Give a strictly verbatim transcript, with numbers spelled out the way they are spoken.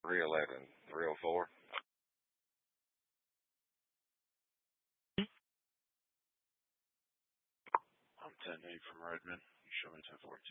three eleven, three oh four. I'm ten eight from Redmond. You show me ten fourteen.